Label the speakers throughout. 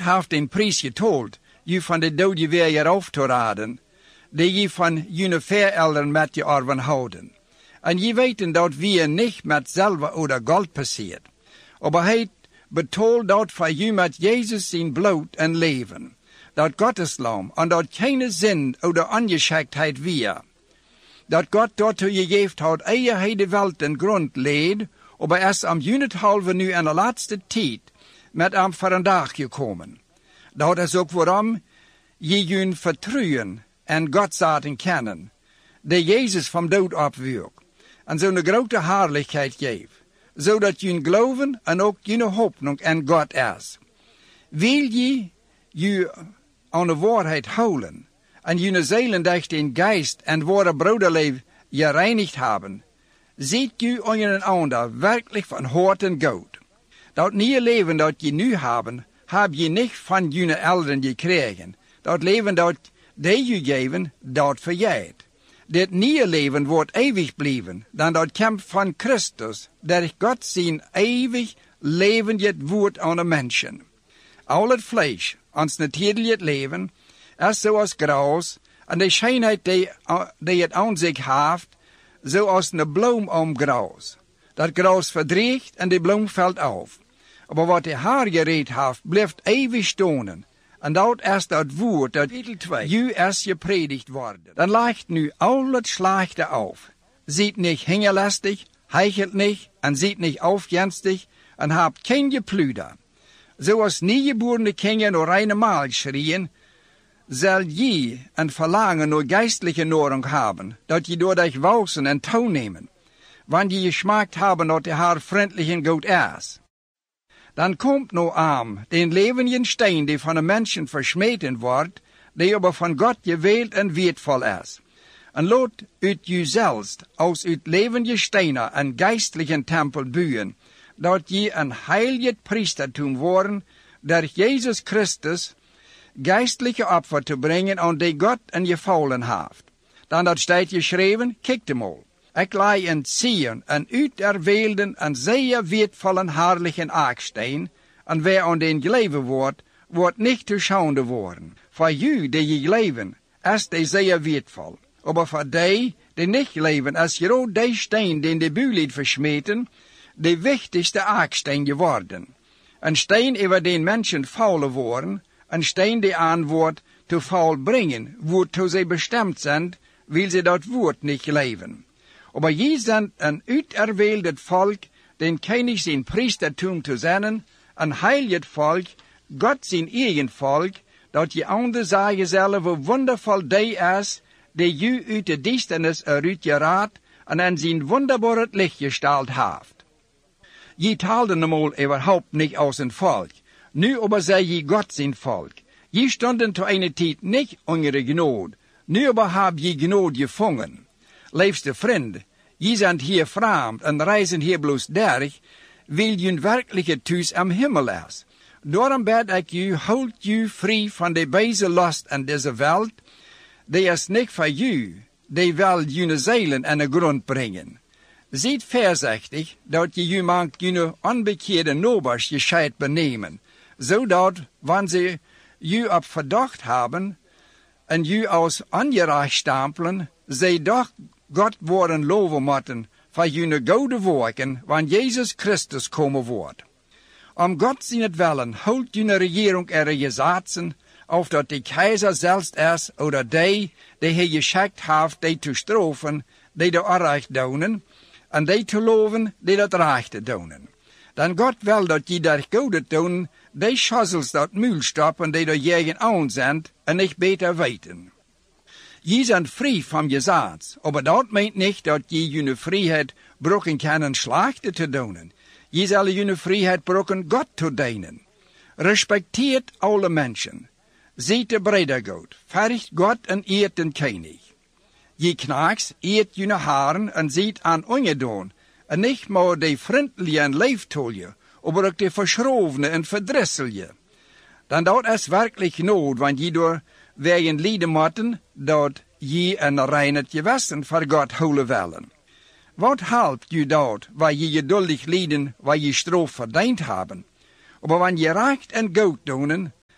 Speaker 1: heeft een prijs getold, je van de dood je weer hieraf te raden, die je van jene verelderen met je arven houden. En je weten dat wir niet met zilver oder gold passiert, aber hij betaalt dat voor je met Jezus zijn bloed en leven, dat Gottes lam, en dat keine zin oder ongeschiktheid weer. Dat God daartoe gegeven had, eer hij de welt en grond leed, aber erst am junethalve nu in de laatste tijd met hem voor een dag gekomen. Dat is ook waarom je jun vertrouwen en God zaten kennen, die Jezus van dood opwierp, en zo'n grote heerlijkheid geeft, zodat je geloven en ook je hoopning in God is. Wil je aan de waarheid houden, en je zielen durch den Geist en ware broederleef gereinigd hebben, ziet je ondereinander werkelijk van harten goed. Dat nieuwe leven dat je nu hebben, heb je niet van je ouderen gekregen. Dat leven dat die je geven, dat verjaart. Dit nieuwe leven wordt eeuwig blijven, dan dat komt van Christus, dat God zijn eeuwig levend woord aan de mensen. Al het vlees, ons natuurlijk leven, is zoals gras, en de schijnheid die het aan zich heeft, zoals een bloem om gras. Dat gras verdriegt en de bloem valt af. Maar wat de Heer gereed heeft, blijft eeuwig stonen. En dat is dat woord dat u is gepredigd worden. Dan ligt nu al het slechte af. Ziet niet hingelastig, heichelt niet en ziet niet aufgenstig en hebt geen gepluder. Zoals nieuwgeborene kinderen door reine maal schreien, zal je een verlangen naar geistelijke nahrung hebben, dat je door dich wachsen en toenemen, wanneer je geschmackt hebben dat de Heer vriendelijk en goed is. Dan komt nu aan den levenden steen die van de mensen versmeten wordt, die aber van God gewählt en wertvol is. En laat uit jezelf als uit levende stenen een geistelijke tempel bouwen, dat je een heilig priestertum worden, door Jezus Christus geistelijke opfer te brengen aan die God en gevallen heeft. Dan dat staat geschreven, kijk mal. Ik lei in Zion een uiterweelden en zeer wertvollen herrlichen Aksteen, en wer aan den geleven wordt, wordt niet te schande worden. Voor u die je leven, is die zeer wertvol. Aber voor die niet leven, is gewoon die steen den de buurlied versmeten, de wichtigste Aksteen geworden. Een steen over den mensen faulen worden, een steen die aan wordt te faul brengen, woortoe zij bestemd zijn, wil ze dat woord niet leven. Aber je zijn een uiterweeldet volk, den König zijn priestertum te zijn, een heilig volk, God zijn eigen volk, dat je ander zeggen zelf hoe wondervol die is, die je uit de duisternis eruit geraadt en in zijn wonderbaar het licht gesteld heeft. Je taalde normaal überhaupt niet als een volk, nu aber zei je God zijn volk. Je stonden te eine tijd niet onder de genade, nu aber heb je genade gevangen. Liefste vriend, je zijn hier vreemd en reizen hier bloos derg, wil je werkelijke thuis am Himmel is. Daarom bid ik je, houd je vrij van de beze last en deze wereld, die is niet voor je, die wil je zielen in de grond brengen. Ziet voorzichtig dat je maakt je onbekeerde nobers gescheit benemen, zodat, wanneer ze je op verdacht hebben en je als ongerecht stempelen, zij toch God worden loven moeten voor je goede werken, wanneer Jezus Christus komen wordt. Om God zijn het willen, houdt je regering er gezaten, of dat de keizer zelfs is, oder die hij geschikt heeft, die te straffen, die dat onrecht doen, en die te loven, die dat recht doen. Dan God wil dat je dat goede doen, die schazzels dat muil stoppen, die er jegen aan zijn, en niet beter weten. Je zijn vrij van je zaad, maar dat meent niet dat je je vrijheid broken kan slechte te doen. Je zal je vrijheid broken God te dienen. Respecteert alle mensen. Ziet de bredergoed, verricht God en eert den König. Je knaks eert je haren en ziet aan ongedaan, en niet maar de vriendelijke en leeftolje, maar ook de verschrovene en verdrisselje. Dan dat is werkelijk nood, want je door wegen lieden moeten, dat je een reinheid gewissen voor God houden willen. Wat helpt je dat, waar je geduldig lieden, waar je stroof verdiend hebben? Maar wanneer je recht en goed doen,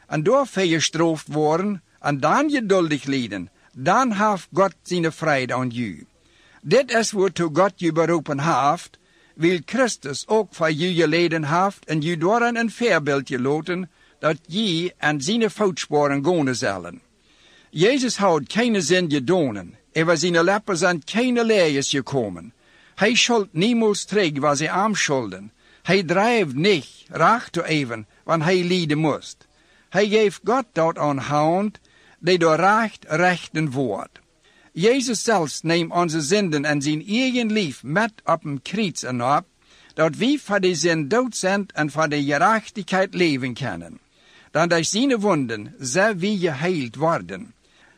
Speaker 1: en daarvoor gestraft worden, en dan geduldig lijden, dan heeft God zijn vrede aan u. Dit is waartoe God u beroepen heeft, wil Christus ook voor u geleden heeft en u door een voorbeeld gelaten, dat je aan zijn voetsporen gaan zullen. Jezus had keine zin gedaan, over zijn lippen zijn keine leers gekomen. Hij schuld niemals terug wat hij aan schulden. Hij drijft niet recht te even, want hij lijden moest. Hij geeft God dat aan hand, die door rechten wordt. Jezus zelfs neemt onze zinden en zijn eigen lief met op een kruis en op, dat wij voor de zin dood zijn en voor de gerechtigheid leven kunnen. Dan door zijn wonden zijn wij geheild worden.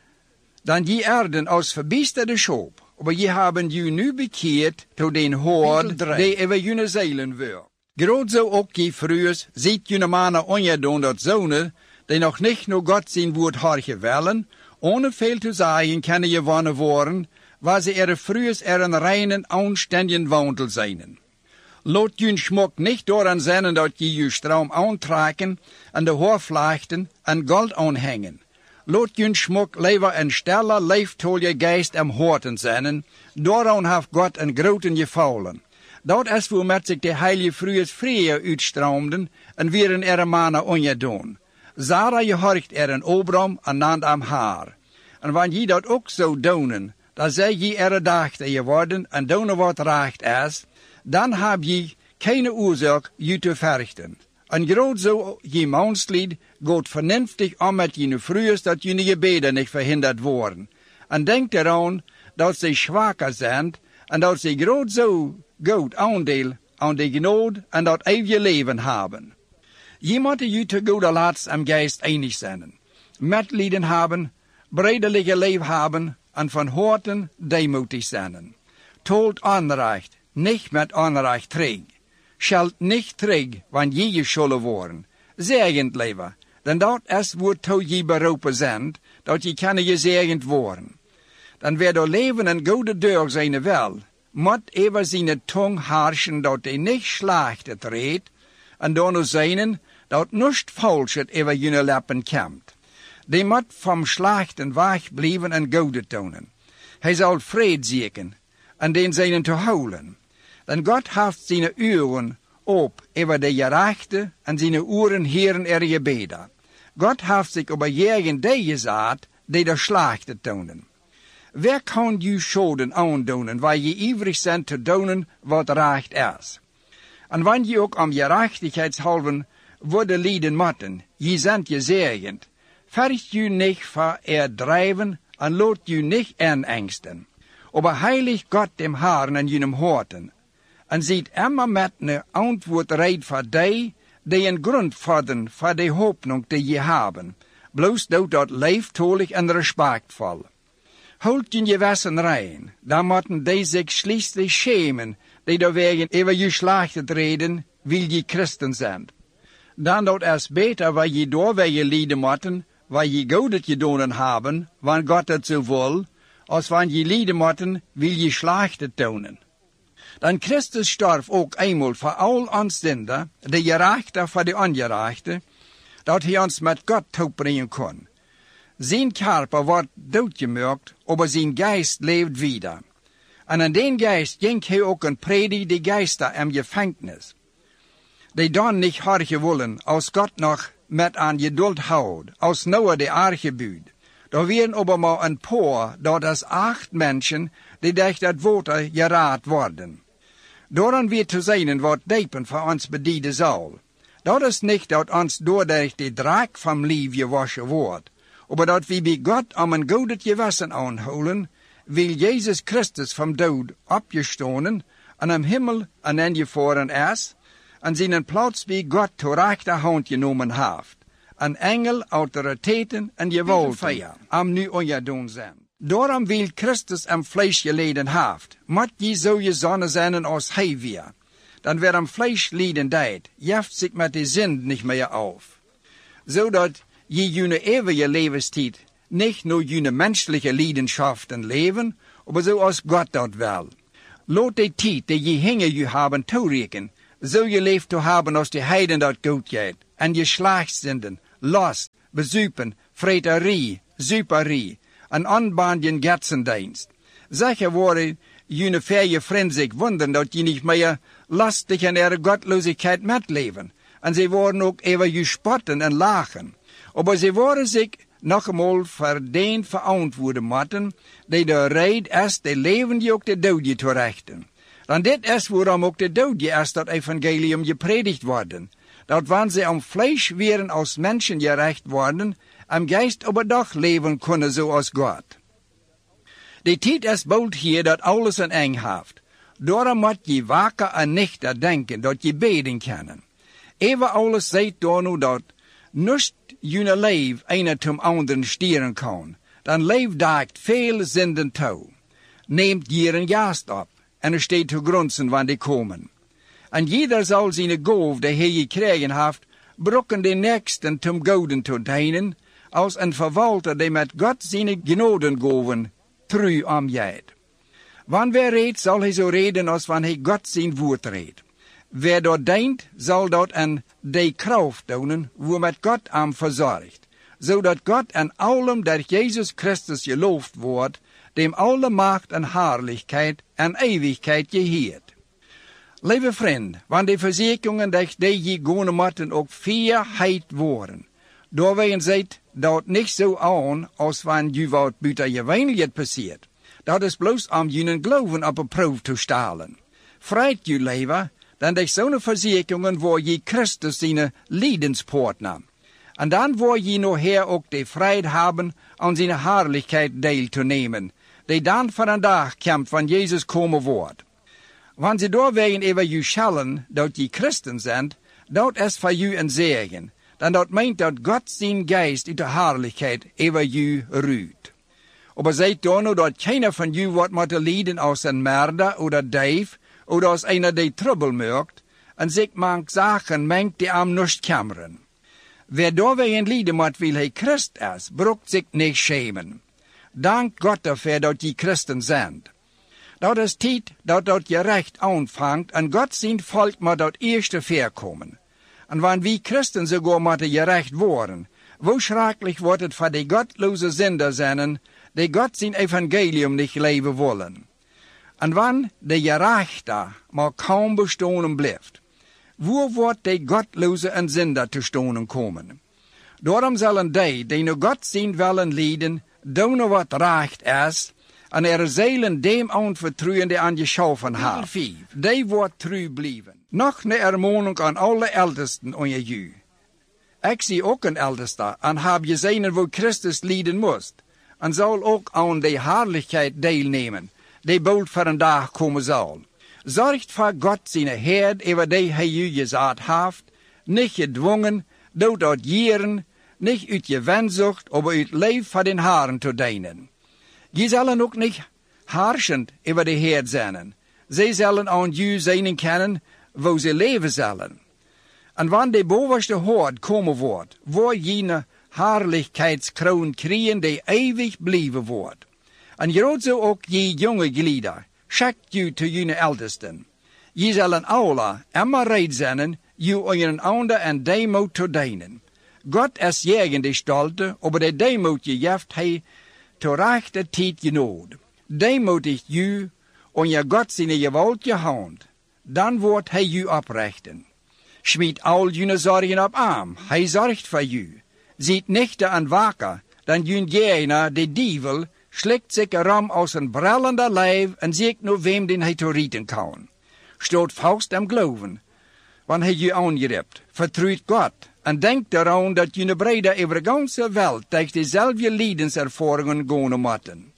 Speaker 1: Dan je erden als verbiesterde schop, maar je hebben je nu bekeerd tot den hoord die over jullie zeilen wil. Groot zo ook je vroegers ziet jullie mannen ongedoen dat zonen, die nog niet naar God zijn woord har gewellen, ohne veel te zeggen kunnen gewonnen worden, waar ze vroegers een reinen, aanständigen wandel zijn. Laat je schmuck niet door zijn dat je je stroom aantrekken en de hoorvlachten en gold aanhangen. Laat je schmuck liever een stille, leeftolle geest am horten zijn, daaraan heeft God een groten gevallen. Dat is waarmee zich de heilige vroegers vrije uitstroomden en weer mannen ongedaan. Sarah gehorcht een Abraham en naand am haar. En wanneer je dat ook zou doen, dan zij je dachten geworden en doen wat recht is, dan heb je keine oorzaak je te verrichten. En groot zo je menslied gaat vernünftig om met je vroegers dat je gebeden niet verhinderd worden. En denk eraan dat ze zwakker zijn en dat ze groot zo goed aandeel aan de genade en dat eeuwige leven hebben. Je moet je te goede laatst am geest einig zijn, medelijden hebben, bredelijke leven hebben en van horten deemoedig zijn. Tolt onrecht, niet met onrecht terug. Schalt niet terug, wanneer je zullen worden. Zegend leven, dan dat is waartoe je beroepen zijn, dat je kan gezegend worden. Dan weer door leven een goede deur zijn wel, moet even zijn tong harschen dat hij niet slechte treedt, en dan zijn dat niets falsches over je lippen komt. Die moet vom slechten weg blijven en goede tonen. Hij zal vrede zoeken, en den zijn te houden. Dan God heeft zijn uren op over de gerechte en zijn uren heren gebeden. God heeft zich over jegen die gezet, die de slechte tonen. Wer kan je schoden aandoen, waar je ivrig bent te doen wat recht is? En wanneer je ook om gerechtigheidshalven worden lijden moeten, je bent gezegend, vergt je niet voor drijven en laat je niet inengsten. Aber heilig Gott dem Herrn en jenem horten, en ziet immer met een antwoord reed voor die een grond vorden voor de hoopnung die je hebben, bloos dat leeftolig en respectvol. Houd je gewissen rein, dan moeten die zich schließlich schämen, die door wegen over je slechte reden, wil je christen zijn. Dan dat is beter waar je doorwege lijden moeten, waar je godet gedaan hebben, wanneer God het zo wil, als wanneer je lijden moeten, wil je slechte tonen. Dan Christus starf ook eenmaal voor al ons zinden, de gerechte voor de ongerechte, dat hij ons met God toebrengen kon. Zijn körper wordt doodgemaakt, aber zijn geest leeft wieder. En aan den geest ging hij ook een predig de geister in gevangenis. Die dan niet harde willen, als God nog met aan geduld houdt, als Noah de arche buurt. Er werden aber maar een paar, dat is 8 mensen, die durch dat water geraad worden. Daarom weer te zijn wat diepen voor ons bedienen zal. Dat is niet dat ons doordat de draak van lief gewaschen wordt, maar dat we bij God om een godet gewassen aanhouden, wil Jezus Christus van dood opgestonen en am Himmel en ingevaren is, en zijn plaats bij God ter rechterhand genomen heeft. Een engel, autoriteiten en gewalten am nu ongedaan zijn. Daarom wil Christus am vlees geleden heeft, moet je zo gezonnen zijn als hij weer. Dan wer am vlees lijden deed, jeft zich met de zin niet meer af. Zodat je jene eeuwige levenstijd niet nur jene menselijke leidenschaften leven, maar zoals God dat wil. Laat de tijd die je hingen je hebben toerekenen, zo je leeft te hebben als de heiden dat goed gaat, en je slaagszinden, last, bezuipen, vreterie, zuiperie, en aanbaandjen getsendienst. Zeker worden ungefähr je vrienden zich wundern dat je niet meer lastig en ihre gottlosigkeit metleven. En ze worden ook over je spotten en lachen. Aber ze worden zich nog eenmaal verdeend verantwoorden moeten, die de reed is de levende ook de doodje toerechten. Dan dit is waarom ook de doodje is dat evangelium gepredigt worden. Dat wanneer ze om vlees werden als mensen gerecht worden, am geest overdag leven kunnen zoals God. De tijd is bald hier dat alles een eng heeft. Daarom moet je waken en niet denken dat je beden kan. Even alles zegt door nu dat nust je leven een zum anderen stieren kan. Dan leef daagt veel zinden toe. Neemt hier een gast op en er steekt te grunzen wanneer die komen. En jeder zal zijn goof die hij gekregen heeft, brokken de nächsten zum goden te dienen, als een verwalter die met God zijn genodengoven trouw omgaat. Wanneer hij redt, zal hij zo reden als wanneer hij God zijn woord redt. Wer dat dient, zal dat aan de kracht doen, wo met God am verzorgt, zodat God en allem dat Jezus Christus geloofd wordt, dem alle macht en heerlijkheid en eeuwigheid geheert. Lieve vriend, wanneer de verzekeringen dat die gaan moeten ook vierheid worden. Doorwegen zit dat niet zo aan als wanneer je wat buiten je weinigheid passiert. Dat is bloos om je geloven op een proef te stellen. Vreit je leven, dan de zo'n verzekeringen waar je Christus zijn lijdenspartner. En dan wil je nog her ook de vrijheid hebben aan zijn heerlijkheid deel te nemen, die dan voor een dag komt van Jezus komen wordt. Wanneer ze doorwegen over je schellen dat je christen bent, dat is voor je een zegen. Dan dat meent dat God zijn geest uit de heerlijkheid over je ruht. Aber zijt dan nu dat keiner van je wordt moeten lijden als een merder oder dief, oder als einer die trubbel maakt, en zich mank zaken mengt die am nust kammeren. Wer doorwegen lijden moet wil hij Christ is, broekt zich niet schämen. Dank God ervoor dat je christen zijn. Dat is tijd dat je recht aanvangt, en God zijn volk moet dat eerste verkomen. En wanneer wie christen sogar moeten gerecht worden, hoe schrikkelijk wordt het voor de godloze zinder zijn, die God zijn evangelium niet leven willen. En wanneer de gerechte maar kaum bestonen blijft, hoe wordt de godloze en zinder te stonen komen? Daarom zullen die nu God zijn willen leiden, doen wat recht is, en er zielen dem aanvertrouwen die aan geschaffen heeft. Die wordt trouw blijven. Nog een ermaning aan alle ältesten onder u. Ik zie ook een älteste en heb gezien hoe Christus lijden moest, en zal ook aan de heerlijkheid deelnemen, die bald voor een dag komen zal. Zorgt voor God zijn herd over die hij u gezet heeft, niet gedwongen, door dat jaren, niet uit je wenzucht, maar uit leef voor den Herren te dienen. Je zullen ook niet herrschend over de herd zijn. Zij zullen aan u zijn kennen, wo ze leven zullen. En wanneer de bovenste hoort komen wordt, waar jene heerlijkheidskroon krijgen die eeuwig blijven wordt. En groot zo ook je jonge glieder, schakt u te jene ältesten. Je zullen alle immer reed zijn, je een ander en deemoed te dienen. God is jegen de stolte, aber de deemoed je jeft hij te rechte tijd genood. Deemoedigt u, en je God zijn gewalt je hand, dan wordt hij u oprechten. Schmied al jene zorgen op arm, hij zorgt voor u. Ziet nicht aan waker, dan jun jener, de dievel, slikt zich erom als een brellender lijf en ziet nu wem den hij te rieten kan. Stoot vast am geloven, wanneer hij je aangrijpt, vertrouwt God en denkt eraan dat jene breder over de ganze wereld tegen dezelfde leidenservaringen gaan moeten.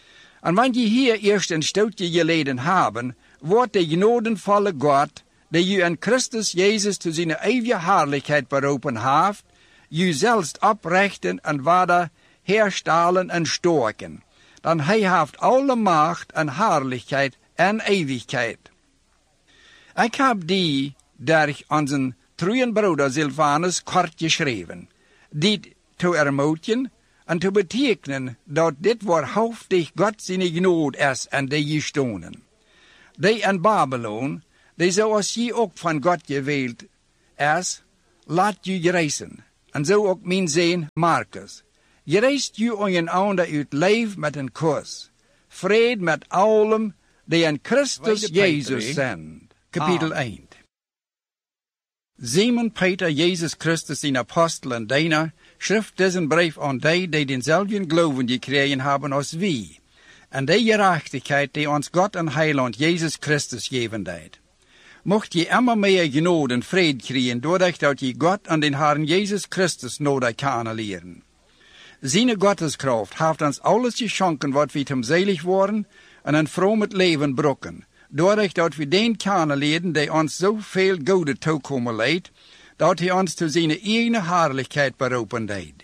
Speaker 1: En wanneer je hier eerst een stootje geleden hebben, wordt de genodenvolle God, die je in Christus Jezus te zijn eeuwige heerlijkheid beroepen heeft, je zelfs oprechten en waarde herstellen en sterken. Dan hij heeft alle macht en heerlijkheid en eeuwigheid. Ik heb die durch onze trouwen broeder Silvanus kort geschreven, dit te ermutigen en te betekenen dat dit waarhaftig God zijn genade is en die je stonen. Die in Babylon, die zoals je ook van God gewild is, laat je reizen en zo ook mijn zoon Marcus. Je reist je einander uit leven met een kus. Vrede met allen die in Christus Jezus zijn. Kapitel 1. Simon Peter, Jezus Christus, zijn apostel en dienaar, schrift deze brief aan die denzelfden geloven gekregen hebben als wij, en die gerechtigheid die ons God en Heiland Jezus Christus geven deed. Mocht je immer meer genade en vrede krijgen, doordat dat je God en den Herrn Jezus Christus nodig kan leren. Zijn Gotteskraft heeft ons alles geschonken wat we hem selig worden en een vroom leven brokken, doordat dat we den kan leren die ons zoveel goede toekomen leidt, dat hij ons tot zijn eigen heerlijkheid beroepen deed.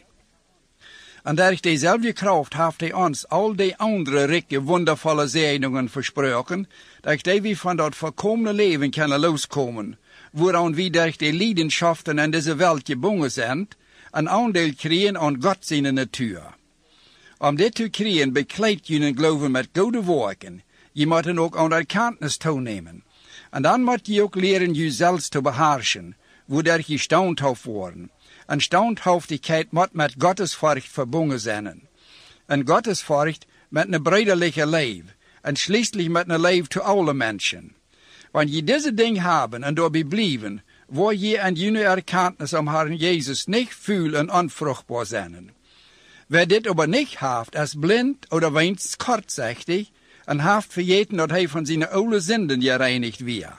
Speaker 1: En door dezelfde kracht heeft hij ons al die andere rijke, wondervolle zegeningen versproken, dat we van dat volkomene leven kunnen loskomen, waaraan we door de leidenschaften in deze wereld gebonden zijn, een aandeel krijgen aan God zijn natuur. Om dit te krijgen bekleedt je een geloven met goede werken. Je moet dan ook aan erkennis toenemen. En dan moet je ook leren jezelf te beheersen, waardoor je standhaft worden. En standhaftigheid moet met Gottesfurcht verbonden zijn. En Gottesfurcht met een broederlijke leven. En schließlich met een leven te alle mensen. Want je deze ding hebben en daarbij blijven, waar je en je erkennis om Herrn Jezus niet vuil en onvruchtbaar zijn. Wer dit aber niet heeft, is blind oder wenigstens kortzichtig en heeft vergeten dat hij van zijn oude zinden gereinigd weer.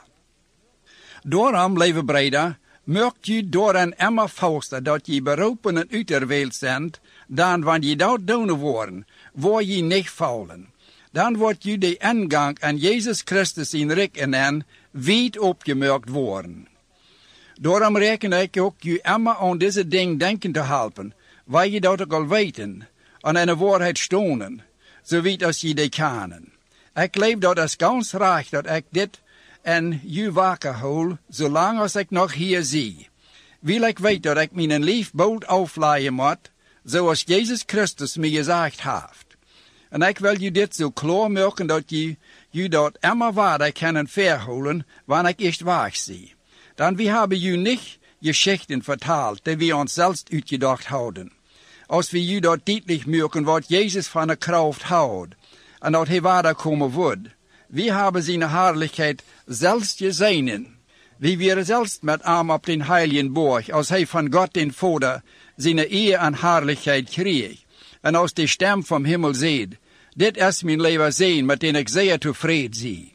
Speaker 1: Daarom, lieve breder, merkt je door en immer vaster dat je beroepen en uiterweeld zijn, dan wanneer je dat doen worden, waar je niet faulen. Dan wordt je de ingang aan Jezus Christus in rijk en wijd opgemerkt worden. Daarom reken ik ook je immer aan deze ding denken te helpen, waar je dat ook al weten, en in de waarheid stonen, zowiet als je die kanen. Ik leef dat als gans recht dat ik dit en je wakker hou, zolang als ik nog hier zie. Wil ik weet dat ik mijn lief bold afleiden moet, zoals Jezus Christus me gezegd heeft. En ik wil je dit zo klaar maken dat je dat immer waardig kunnen verhouden, wanneer ik echt weg zie. Dan we hebben je niet geschichten verteld, die we ons zelfs uitgedacht houden. Als we je dat duidelijk maken wat Jezus van de kracht houdt, en dat hij waardig komen wordt. We hebben zijn heerlijkheid zelfs gezien. We waren zelfs met hem op den heiligen borg, als hij van God den Vader zijn eer en heerlijkheid kreeg. En als de stem van hemel zei, dit is mijn leven zijn, met den ik zeer tevreden zie.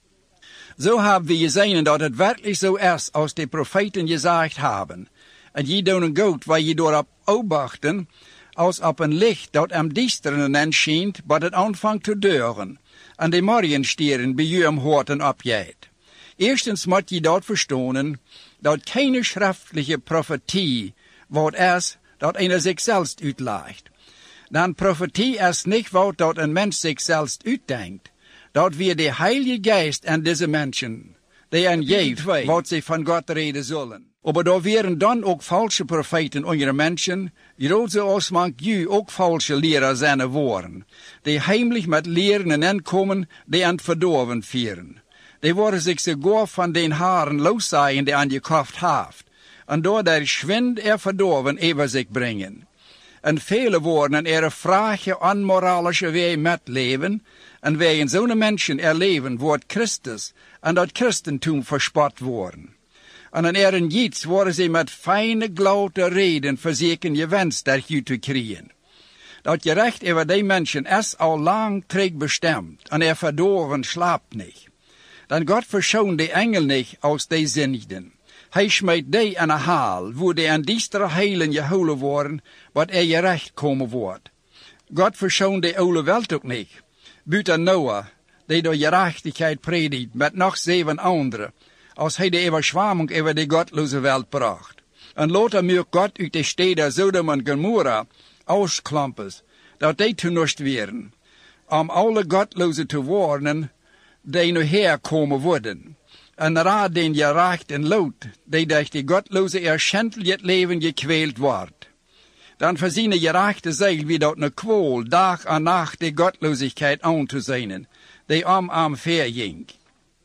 Speaker 1: Zo hebben we gezien dat het werkelijk zo is, als de profeten gezegd hebben. En je doen een goed waar je doorop opwachten, als op een licht dat am diesteren schijnt, wat het aanvangt te deuren, en de morgenstieren bij je am horten opjeet. Eerstens moet je dat verstonen, dat keine schriftelijke profetie wat is, dat een zichzelf uitlegt. Dan profetie is niet wat dat een mens zichzelf uitdenkt, dat weer de Heilige Geest en deze mensen, die een geeft, wat ze van God reden zullen. Maar daar waren dan ook valse profeten onder mensen, zoals mank je ook valse leraar zijn worden, die heimelijk met leren en inkomen die aan het verdorven vieren. Die worden zich sogar van den haren loszaaien die aan je kracht heeft, en door der schwind verdorven over zich brengen. En vele worden er vrage onmoralische wij met leven, en wij in zo'n mensen erleven wordt Christus en dat Christentum verspot worden. En in eren jiets worden ze met fijne glaute reden verzekerd gewenst daartoe te krijgen. Dat je recht over die mensen is al lang terug bestemd, en verdorven slaapt niet. Dan God verschoont de engel niet als die zinnigen. Hij smijt die in een haal, waar die aan diestere heilen gehouden worden, wat je recht komen wordt. God verschoont de oude welt ook niet. Buiten Noah, die door gerechtigheid predikt, met nog 7 anderen, als hij de overschwamming over de godloze welt bracht. En later moet God uit de steden Sodom en Gomorra ausklampen, dat die toenust werden, om alle godloze te warnen, die nu herkomen worden. En raad den gerecht en lood, die durch de godloze erschentel het leven gekweeld wordt. Dan verzinnen gerechte zeil wie dat ne kwol, dag en nacht de godlosigheid aan te zijn, die am verging.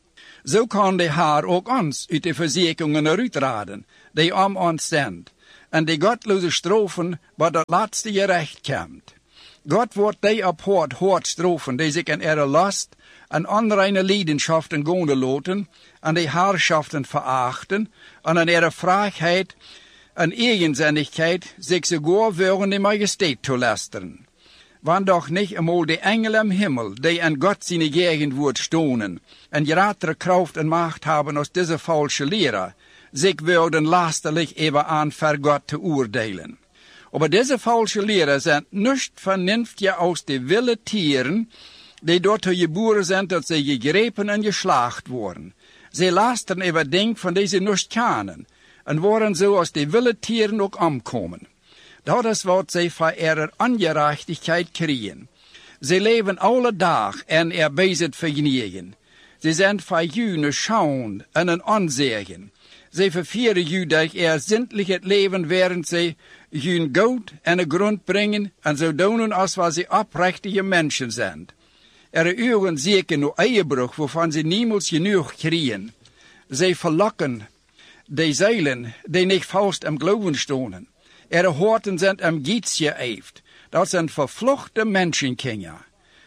Speaker 1: Zo kan de Heer ook ons uit de verzekeringen eruitraden, die ons zijn. en die godloze strofen wat dat laatste gerecht komt. God wordt die op hoort strofen, die zich in ihre last en onreine leidenschaften gaan laten, en die haarschaften verachten, en in ihre vraagheid en eigenzinnigheid zich sogar wegen de majesteit toelasteren. Want doch niet eenmaal de engelen im Himmel, die in God zijn gegenwoord stonen, en grotere kracht en macht hebben als deze falsche leraar, zich worden lasterlich even aan voor God te oordelen. Aber deze falsche leraar zijn niet vernünftiger als de wilde tieren, die dort geboren zijn dat ze gegrepen en geslacht worden. Ze lasteren over dingen van deze niet kennen, en worden zo als de wilde tieren ook omkomen. Dat is wat zij van ihre ongerechtigheid krijgen. Ze leven alle dag en bezig vergenigen. Ze zijn van jullie schauen en een onzegen. Ze vervieren jullie durch zindelijk het leven, während ze hun goud en een grond brengen en zo doen als wat ze oprechte mensen zijn. Ihre ogen zeker nur eierbruch, waarvan ze niemals genoeg krijgen. Ze verlokken de zeilen die niet vast am geloven stonen. Ihre Horten sind am Gietz geëft. Dat sind verfluchte Menschenkinder.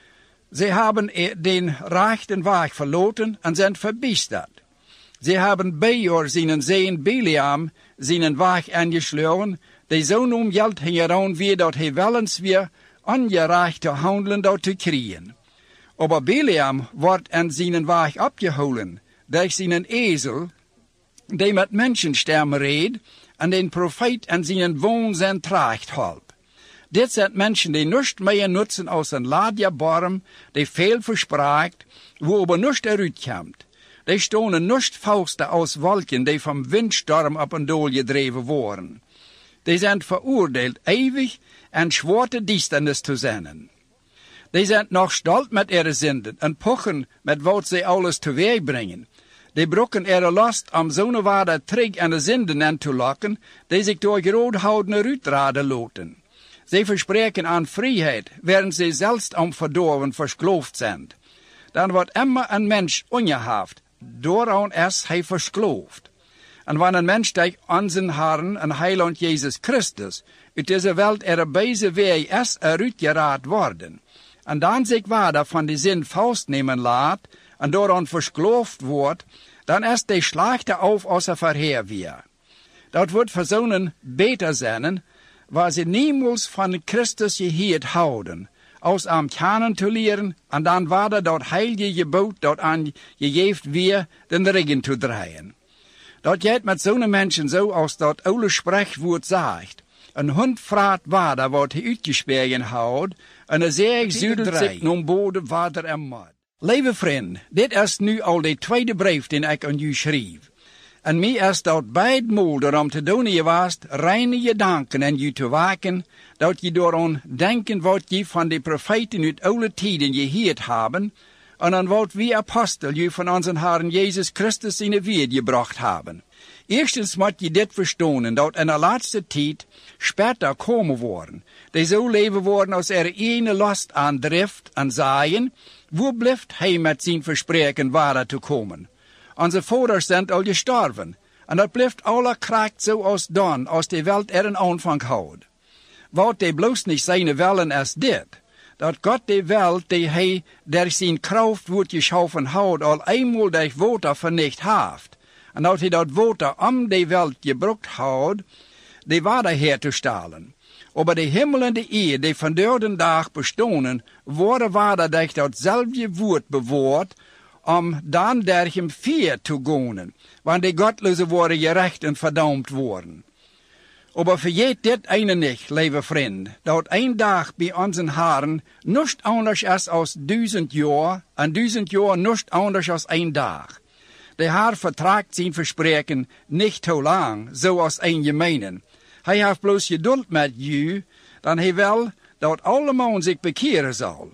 Speaker 1: Sie haben den rechten Weg verloren und sind verbiestert. Sie haben Beor seinen Sehen Biliam seinen Weg angeschloren, die so Geld hingehauen wie dat hij wellens weer ongerechte handelen dat te kriegen. Aber Biliam wordt an seinen Weg abgeholen, durch seinen Esel, die met Menschenstemmen reed, en den Prophet an seinen Wohnsinn tracht halb. Dit zijn mensen die niets meer nutzen als een ladjabarm, die veel verspraakt, wo aber niets eruit komt. Die stonen niets fausten als wolken, die vom windstorm op een dool gedreven worden. Die zijn veroordeeld ewig en zwarte duisternis te zijn. Die zijn nog stolz met ihre zinden en pochen met wat ze alles teweeg brengen. Die brokken ihre last om zo'n waarde terug aan de zinden aan te lokken, die zich door groothoudende uitraden loten. Ze verspreken aan vrijheid, während ze zelfs om verdorven verskloofd zijn. Dan wordt immer een mens ongehaft, dooraan is hij verskloofd. En wanneer een mens tegen onze Herren en Heiland Jezus Christus uit deze wereld deze weg is eruitgeraad worden, en dan zich waarde van die zin vastnemen laat, en dooraan verskloofd wordt, dan is de slechte auf als er verheer weer. Dat wordt voor zo'n beter zijn, waar ze niemals van Christus geheerd houden, als am kennen te leren, en dan waarde dat heilige gebod dat aan gegeven weer den regen te draaien. Dat gaat met zo'n mensen zo als dat oude spreekwoord zegt. Een hond vraagt waarde wat hij uitgespergen houdt, en een zeeg zuidelt zich naar boven water en mud. Lieve vriend, dit is nu al de tweede brief die ik aan u schreef. En mij is dat beidmaal om te doen geweest, reine gedanken en u te waken, dat je door denken wat je van de profeten uit oude tijden gehoord hebben, en aan wat we apostel je van onze Herren Jezus Christus in de wereld gebracht hebben. Eerstens moet je dit verstaan, dat in de laatste tijd später komen worden, die zo leven worden als er ene last aandrift en zaaien, wo blijft hij met zijn verspreken waar te komen? Onze vaders zijn al gestorven, en dat blijft alle kracht zoals dan, als de wereld er een aanvang houdt. Wat de bloos niet zijn willen is dit, dat God de wereld die hij door zijn kracht wordt geschaffen houdt, al eenmaal durch water vernicht heeft, en dat hij dat water om de wereld gebruikt houdt, de waarde her te stellen. Aber de hemel en de eer, die van de dag bestonen, worden waarde durch datzelfde woord bewaard, om dan durch hem vier te gaan, want de godloze worden gerecht en verdaamd worden. Aber vergeet dit ene niet, lieve vriend, dat een dag bij onze Herren niet anders is als 1000 jaar, en 1000 jaar niet anders als een dag. De Heer vertraagt zijn verspreken niet te lang, zoals een gemeenen. Hij heeft bloos geduld met u, dan hij wil dat allemaal zich bekeren zal.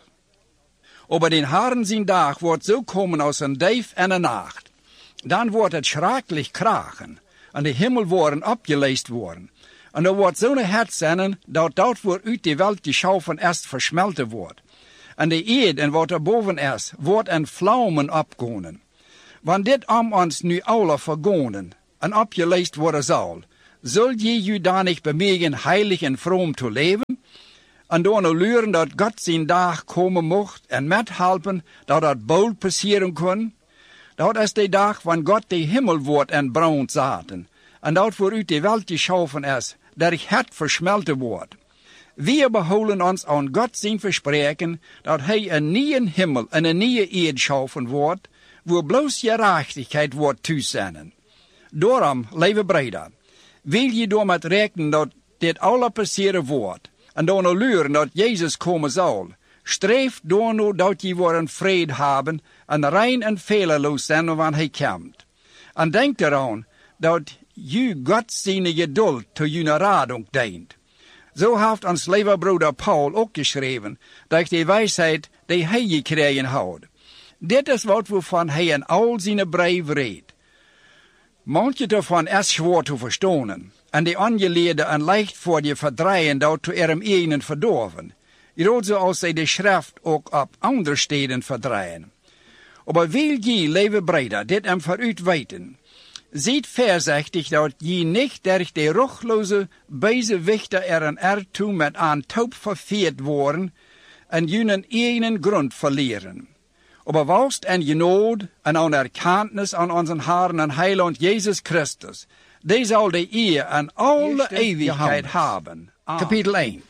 Speaker 1: Aber den Herren zijn dag wordt zo komen als een dief en een nacht. Dan wordt het schrikkelijk kraken, en de hemel worden opgeleest worden. En er wordt zo'n hert zijn, dat voor uit de wereld geschaffen is versmelten wordt. En de eerd en wat er boven is, wordt in vlammen opgaan. Want dit om ons nu alle vergonen, en opgeleest worden zal, Zult je daar niet bemegen heilig en vroom te leven? En door nou leren dat God zijn dag komen mocht en met helpen dat bold passeren kon? Dat is de dag wanneer God de hemel wordt en brandt zaten. En dat vooruit de welt geschaffen is, dat het versmelten wordt. We behouden ons aan God zijn verspreken dat hij een nieuwe hemel en een nieuwe eerd schaffen wordt, waar bloos gerechtigheid wordt toezenden. Daarom, lieve breder, wil je door met rekenen dat dit alle passeren wordt, en door nou leren dat Jezus komen zal, streef door nou dat je voor een vrede hebben en rein en felerloos zijn wanneer hij komt. En denk eraan dat je God zijn geduld te je radung dient. Zo heeft ons lieve broeder Paul ook geschreven, dat de wijsheid die hij gekregen had. Dit is wat waarvan hij in al zijn brief redt. Manche daarvan is zwaar te verstaan, en de aangeleerde en leicht voor je verdrijven dat te ihrem eigen verdorven. Groot zoals zij de schrift ook op andere steden verdrijven. Maar wil je, lieve breder, dit en vooruit weten, ziet voorzichtig dat je niet durch de ruchloze bijzewichten ertoe met aan touw verveerd worden en je een eigen grond verleren. Maar walst en je nood en aan erkentenis aan onze Heer en Heiland Jezus Christus, die zal de eer en alle eeuwigheid hebben. Kapitel 1.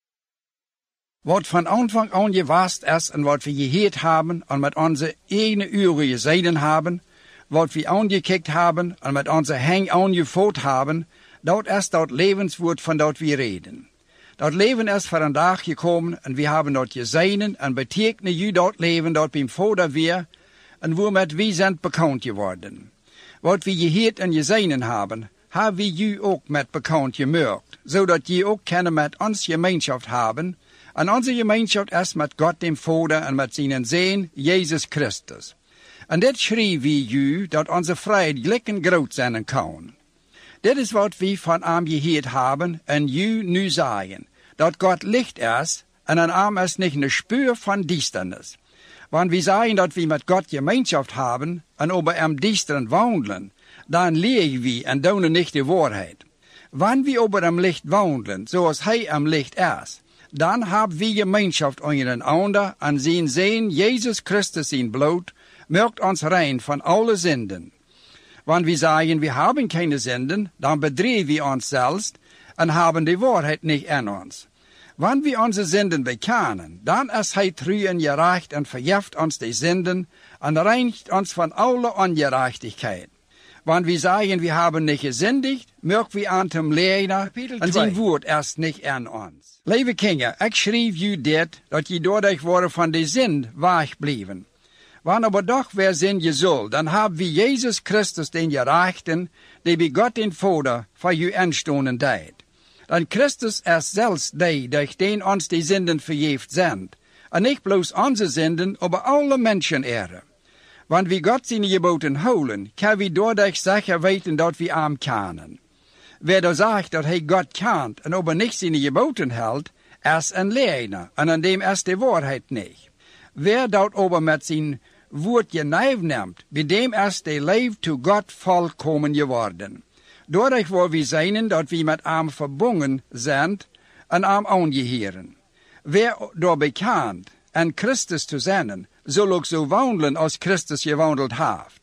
Speaker 1: Wat van aanvang aan gewast is en wat we gehoord hebben en met onze eigen uren gezien hebben, wat we aangekijkt hebben en met onze hang aangevoerd hebben, dat is dat levenswoord van dat we reden. Dat leven is voor een dag gekomen en we hebben dat gezien en betekenen je dat leven dat beim Vader weer en waarmee we zijn bekend geworden. Wat we gehoord en gezien hebben, hebben we je ook met bekend gemaakt, zodat je ook kunnen met ons gemeenschap hebben. En onze gemeenschap is met God dem Vader en met zijn Zoon, Jezus Christus. En dit schreef we u, dat onze vrijheid gelijk en groot zijn kan. Dit is wat we van hem gehoord hebben en u nu zeggen, dat God licht is en aan hem is niet een speur van duisternis. Want we zeggen dat we met God gemeenschap hebben en over hem duisteren wandelen, dan liegen we en doen niet de waarheid. Wanneer we over hem licht wandelen, zoals hij hem licht is, dan hebben we gemeenschap ondereinander en zijn Zoon Jezus Christus in bloed maakt ons rein van alle zinden. Wanneer we zeggen we hebben keine zinden, dan bedriegen we ons zelfs en hebben de waarheid niet in ons. Wanneer we onze zinden bekennen, dan is hij trouw en gerecht en vergeeft ons de zinden en reinigt ons van alle ongerechtigheid. Wanneer we zeggen we hebben niet gezündigd, merken we aan hem lijden en zijn woord is niet in ons. Lieve kinderen, ik schreef u dit, dat je doordat worden van de zin wegbleven. Wanneer we doch weer zijn je zult, dan hebben we Jezus Christus den gerechten, die bij God den Vader voor u instonden deed. Dan Christus is zelfs die, durch den ons de zinden vergeeft zijn. En niet bloos onze zinden, maar alle mensen eren. Want wie God zijn geboten houden, kan we doordat zeker weten dat we hem kennen. Wer da zegt dat hij God kent en aber niet zijn geboten houdt, is een leugenaar en aan dem is de waarheid niet. Wer dat aber met zijn woord genijf neemt, bij dem is de leef to God volkomen geworden. Doordat we zijn dat we met hem verbonden zijn en hem aangeheren. Wer door bekend en Christus te zijn, zal ook zo wandelen als Christus gewandeld heeft.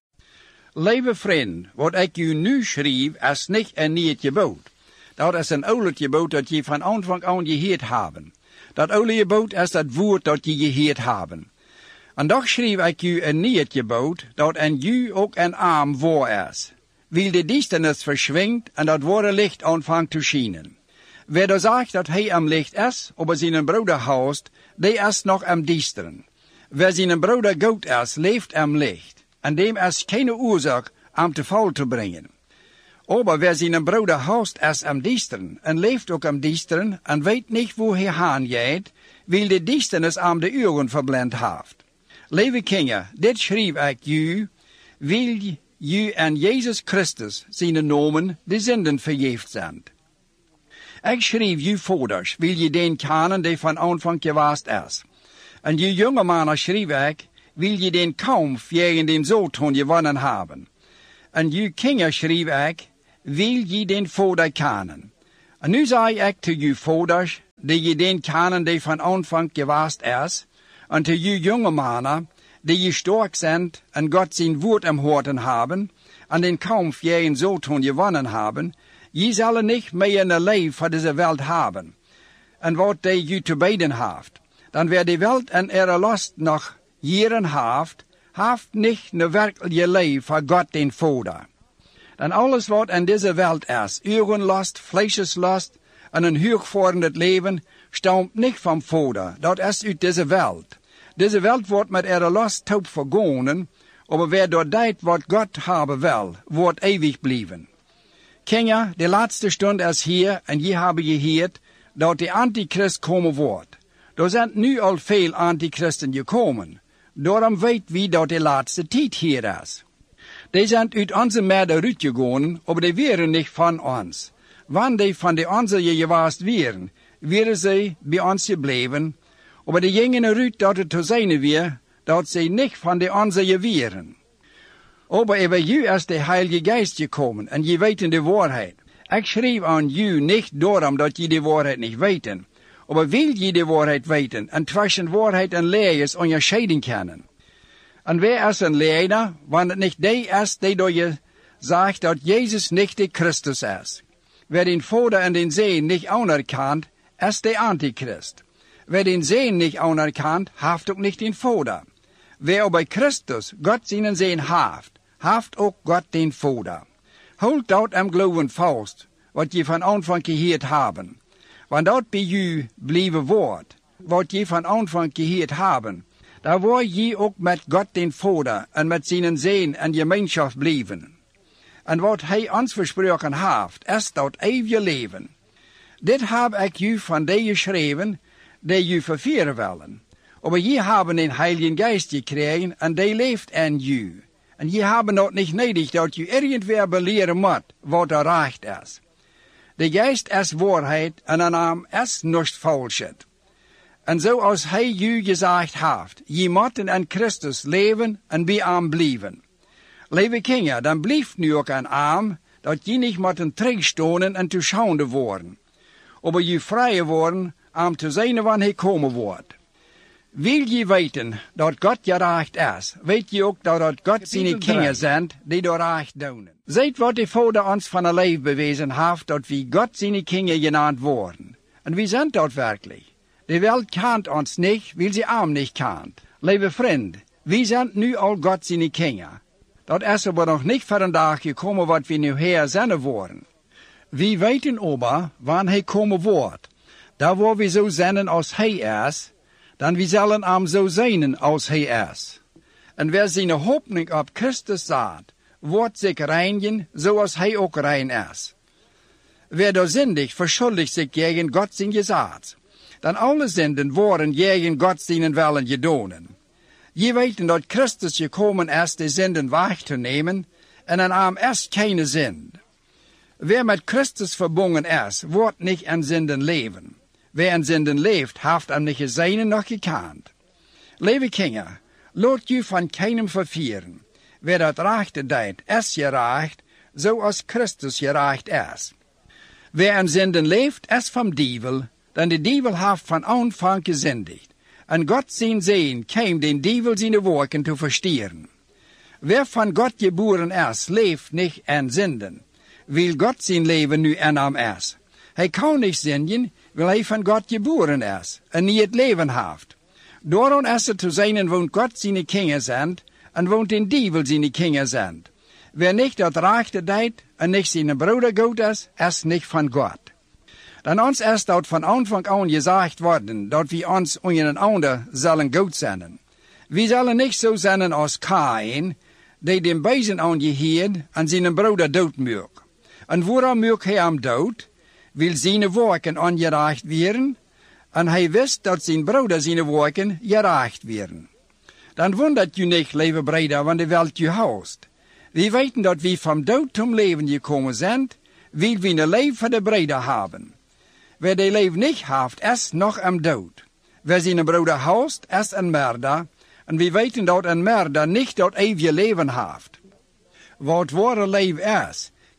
Speaker 1: Lieve vriend, wat ik u nu schreef, is niet een nieuw gebod. Dat is een oud gebod dat je van aanvang aan gehoord hebben. Dat oude gebod is dat woord dat je gehoord hebben. En toch schreef ik u een nieuw gebod, dat in u ook een arm waar is. Wil de duisternis verschwindt en dat ware licht aanvangt te schijnen. Wer da zegt dat hij am licht is, aber zijn broeder haast, die is nog am duisteren. Wer zijn broeder goed is, leeft am licht. En dem is keine oorzaak om te val te brengen. Aber wer zijn broeder haast is am duisteren, en leeft ook am duisteren, en weet niet hoe hij haan gaat, wil de duisternis am de ogen verblind heeft. Lieve kinderen, dit schreef ik u, wil u en Jezus Christus zijn nomen de zinden vergeeft zijn. Ik schreef u vaders, wil je den kennen die van aanvang geweest is. En je jonge mannen schreef ik, wil je den kampf tegen den Satan gewonnen hebben. En je kinderen schreef ik, wil je den Vader kennen. En nu zei ik te je vaders, die je den kennen die van aanvang geweest is, en te je jonge mannen, die je sterk zijn en God zijn woord am Horten hebben, en den Kampf je in Zoton gewonnen hebben, je zullen niet meer een leven voor deze wereld hebben. En wat die je te beden heeft, dan weer de wereld en ihre last nog jaren heeft niet een werkelijke leven voor God den Vader. Dan alles wat in deze wereld is, urenlast, vleescheslast en een hoogvorderend leven, stamt niet van Vader. Dat is uit deze wereld. Deze wereld wordt met ihre last taub vergonen, maar wer door deed wat God hebben wil, wordt eeuwig blijven. Kinder, de laatste stund is hier en je hebben gehoord dat de antichrist komen wordt. Er zijn nu al veel antichristen gekomen. Daarom weet wie dat de laatste tijd hier is. Die zijn uit onze midden uitgegaan, maar die waren niet van ons. Wanneer die van de onze geweest waren ze bij ons gebleven, maar die gingen eruit dat het te zijn weer, dat ze niet van de onze waren. Maar over u is de Heilige Geest gekomen en je weet de waarheid. Ik schreef aan u niet daarom dat je de waarheid niet weten, maar wil je de waarheid weten en tussen waarheid en leers onderscheiden kennen. En wer is een leider, wanneer het niet die is die door je zegt dat Jezus niet de Christus is. Wer den Vader en den Zoon niet anerkent, is de Antichrist. Wer den Zoon niet anerkent, heeft ook niet den Vader. Wer bij Christus God zijn Zoon heeft ook God den Vader. Houd dat am geloven vast, wat je van aanvang gehoord hebben. Want dat bij u blijven wordt, wat je van aanvang gehoord hebben, daar word je ook met God den Vader en met zijn Zoon en gemeenschap blijven. En wat hij ons versproken heeft, is dat eeuwige leven. Dit heb ik u van die geschreven, die u vervieren willen. Maar je hebben een Heilige Geest gekregen en die leeft in u. En je hebben dat niet nodig dat je irgendwer beleren moet wat er recht is. De Geest is waarheid en een naam is niets falschheid. En zoals hij u gezegd heeft, je moet in Christus leven en bij hem blijven. Lieve kinderen, dan blijft nu ook aan hem, dat je niet moet terugstonen en te schande worden. Maar je vrij worden om te zijn wanneer hij komen wordt. Wil je weten dat God gerecht is, weet je ook dat God zijn kinderen zijn die door recht doen. Ziet wat de Vader ons van een leven bewezen heeft, dat we God zijn kinderen genaamd worden. En wie zijn dat werkelijk? De wereld kent ons niet, wil ze hem niet kent. Lieve vriend, we zijn nu al God zijn kinderen. Dat is aber nog niet voor een dag gekomen wat we nu hier zijn worden. We weten aber, wanneer hij komen wordt. Daar waar we zo zijn als hij is, dan we zullen hem zo zijn als hij is. En wer zijn hoopning op Christus zet, wordt zich reinigen zoals hij ook rein is. Wer door zindig verschuldigt zich tegen God zijn gezet, dan alle zinden worden tegen God zijn willen gedaan. Je weet dat Christus gekomen is de zinden weg te nemen en aan hem is geen zind. Wer met Christus verbonden is, wordt niet in zinden leven. Wer in zinden leeft, heeft hem niet gezien noch gekend. Lieve kinderen, laat je van keinem vervieren. Wer dat rechte deed, is gerecht, zoals Christus gerecht is. Wer in zinden leeft, is van dievel, dan de dievel heeft van aanvang gezindigd. En God zijn Zoon kwam den dievel zijn werken te verstieren. Wer van God geboren is, leeft niet in zinden, wil God zijn leven nu in hem is. Hij kan niet zinden, wil hij van God geboren is en niet het leven heeft. Daarom is het te zijn woont God zijn kinderen zijn en woont den dievel zijn kinderen zijn. Wer niet dat rechte deed en niet zijn broeder goed is niet van God. Dan ons is dat van aanvang aan gezegd worden, dat we ons onder een ander zullen goed zijn. We zullen niet zo zijn als Kain, die den bezen aangeheerd en zijn broeder doodmaakt. En waarom maakt hij hem dood? Wil zijn werken ongerecht werden, en hij wist dat zijn broeder zijn werken gerecht werden. Dan wondert je niet, lieve broeder, want de wereld je houst. We weten dat we van dood tot leven gekomen zijn, wil we een leven voor de broeder hebben. Wer die leven niet heeft, is nog am dood. Wer zijn broeder houst, is een merder, en we weten dat een merder niet dat eeuwige leven heeft. Wat ware leven is,